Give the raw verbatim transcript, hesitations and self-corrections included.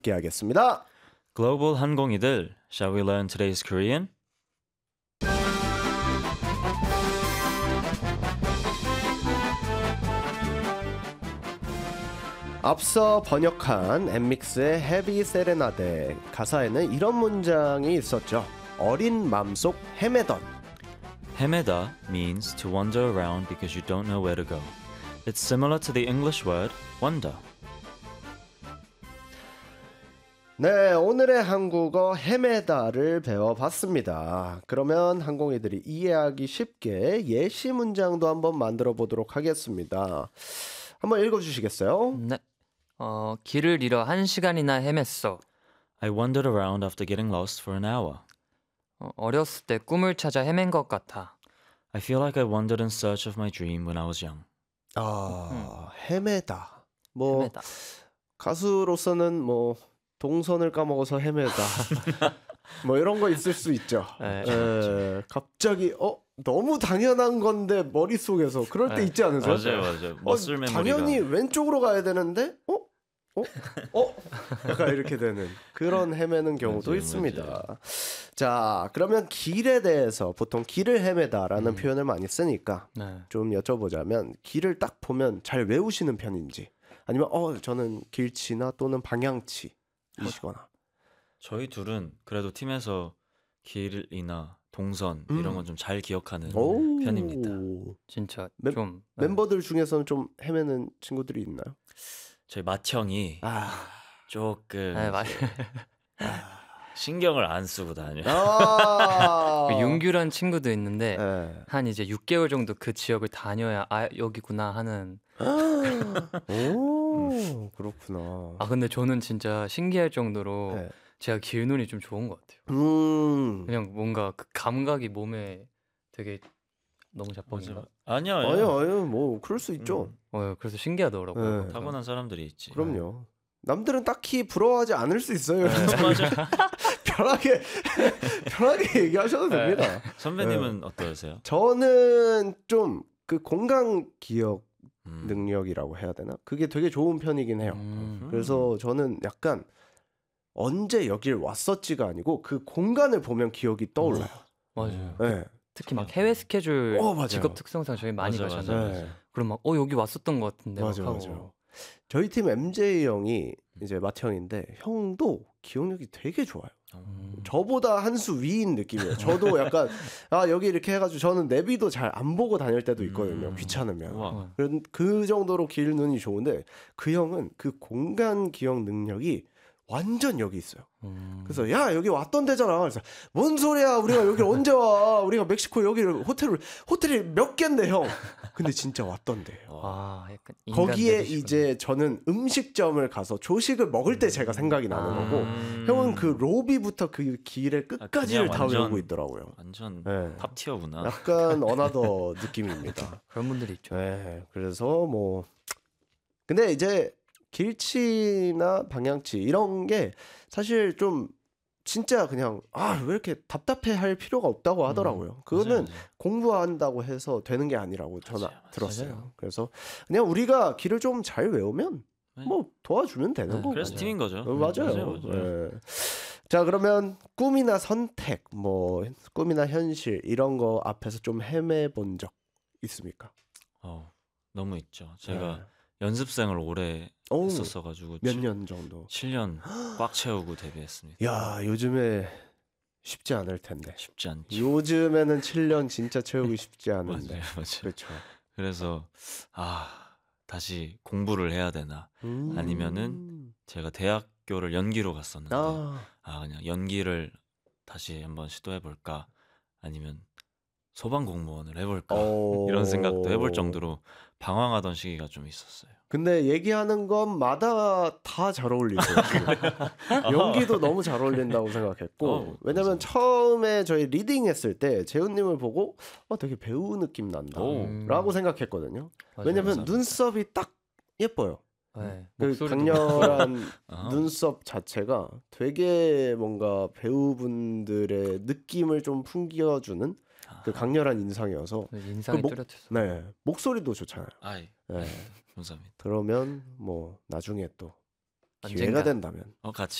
함께 하겠습니다. Global 항공이들, shall we learn today's Korean? 앞서 번역한 엠믹스의 헤비 세레나데 가사에는 이런 문장이 있었죠. 어린 맘속 헤매던. 헤매다 means to wander around because you don't know where to go. It's similar to the English word wonder. 네, 오늘의 한국어 헤매다를 배워봤습니다. 그러면 항공이들이 이해하기 쉽게 예시 문장도 한번 만들어 보도록 하겠습니다. 한번 읽어주시겠어요? 네. 어, 길을 잃어 한 시간이나 헤맸어. I wandered around after getting lost for an hour. 어, 어렸을 때 꿈을 찾아 헤맨 것 같아. I feel like I wandered in search of my dream when I was young. 아, 헤매다. 뭐 헤매다. 가수로서는 뭐 동선을 까먹어서 헤매다. 뭐 이런 거 있을 수 있죠. 네. 에, 갑자기 어 너무 당연한 건데 머릿속에서 그럴 때 네. 있지 않으세요? 맞아요, 맞아요. 어, 머슬 메모리가. 당연히 왼쪽으로 가야 되는데 어? 어? 어? 약간 이렇게 되는 그런 헤매는 경우도 맞아요, 있습니다. 맞아요. 자, 그러면 길에 대해서 보통 길을 헤매다라는 음. 표현을 많이 쓰니까 네. 좀 여쭤보자면 길을 딱 보면 잘 외우시는 편인지 아니면 어 저는 길치나 또는 방향치이시거나. 저희 둘은 그래도 팀에서 길이나 동선 음. 이런 건 좀 잘 기억하는 오. 편입니다. 진짜 멤- 좀 네. 멤버들 중에서는 좀 헤매는 친구들이 있나요? 저희 맏형이 아, 조금 네, 맞- 신경을 안 쓰고 다녀요. 아~ 그 윤규란 친구도 있는데 네. 한 이제 육 개월 정도 그 지역을 다녀야 아 여기구나 하는. 오, 그렇구나. 아 근데 저는 진짜 신기할 정도로 네. 제가 길눈이 좀 좋은 것 같아요. 음, 그냥 뭔가 그 감각이 몸에 되게 너무 자뻑인가? 맞아요. 아니요, 아니요, 아니요, 뭐 그럴 수 있죠. 음, 어, 그래서 신기하더라고요. 네. 그래서 타고난 사람들이 있지. 그럼요. 남들은 딱히 부러워하지 않을 수 있어요. 맞아요. 편하게 편하게 얘기하셔도 네. 됩니다. 선배님은 어떠세요? 저는 좀 그 공간 기억 음. 능력이라고 해야 되나? 그게 되게 좋은 편이긴 해요. 음. 그래서 저는 약간 언제 여길 왔었지가 아니고 그 공간을 보면 기억이 떠올라요. 맞아요. 네. 특히 막 해외 스케줄 어, 맞아요. 직업 특성상 저희 많이 맞아요, 가잖아요. 맞아요. 네. 그럼 막 어 여기 왔었던 것 같은데 막 맞아요, 하고. 맞아요. 저희 팀 엠제이 형이 이제 맏형인데 형도 기억력이 되게 좋아요. 음. 저보다 한 수 위인 느낌이에요. 저도 약간 아 여기 이렇게 해가지고 저는 내비도 잘 안 보고 다닐 때도 있거든요. 음. 귀찮으면. 우와. 어. 그, 그 정도로 길 눈이 좋은데 그 형은 그 공간 기억 능력이 완전 여기 있어요. 음. 그래서 야 여기 왔던 데잖아. 그래서 뭔 소리야? 우리가 여기 언제 와? 우리가 멕시코 여기를 호텔을 호텔이 몇 개인데 형. 근데 진짜 왔던 데예요. 아 약간 인간 거기에 되시구나. 이제 저는 음식점을 가서 조식을 먹을 때 제가 생각이 나는 아. 거고 음. 형은 그 로비부터 그 길의 끝까지를 그냥 다 완전- 외우고 있더라고요. 완전 네. 탑티어구나. 약간 어나더 느낌입니다. 그런 분들이 있죠. 네, 그래서 뭐 근데 이제 길치나 방향치 이런 게 사실 좀 진짜 그냥 아 왜 이렇게 답답해 할 필요가 없다고 하더라고요. 그거는 맞아요, 맞아요. 공부한다고 해서 되는 게 아니라고 저는 맞아요, 맞아요. 들었어요. 맞아요. 그래서 그냥 우리가 길을 좀 잘 외우면 네. 뭐 도와주면 되는 네, 거고. 그래서 맞아요. 팀인 거죠. 어, 맞아요. 맞아요, 맞아요. 네. 자 그러면 꿈이나 선택, 뭐 꿈이나 현실 이런 거 앞에서 좀 헤매 본 적 있습니까? 어, 너무 있죠. 제가 네. 연습생을 오래 오, 했었어가지고 몇 년 정도? 칠 년 꽉 채우고 데뷔했습니다. 야 요즘에 쉽지 않을 텐데. 쉽지 않죠. 요즘에는 칠 년 진짜 채우기 쉽지 맞아요, 않은데. 맞아요. 그렇죠. 그래서 아 다시 공부를 해야 되나? 음. 아니면은 제가 대학교를 연기로 갔었는데 아, 아, 그냥 연기를 다시 한번 시도해 볼까? 아니면 소방 공무원을 해볼까? 어... 이런 생각도 해볼 정도로 방황하던 시기가 좀 있었어요. 근데 얘기하는 것마다 다 잘 어울리세요. 연기도 너무 잘 어울린다고 생각했고 어, 왜냐면 감사합니다. 처음에 저희 리딩 했을 때 재훈님을 보고 어, 되게 배우 느낌 난다 오. 음. 라고 생각했거든요. 맞아요. 왜냐면 감사합니다. 눈썹이 딱 예뻐요. 네, 그 목소리도 강렬한 아, 눈썹 자체가 되게 뭔가 배우분들의 느낌을 좀 풍겨주는 그 강렬한 인상이어서 인상이 그 목- 뚜렷해서. 네 목소리도 좋잖아요. 아이, 네. 감사합니다. 그러면 뭐 나중에 또 기회가 언젠가. 된다면 어, 같이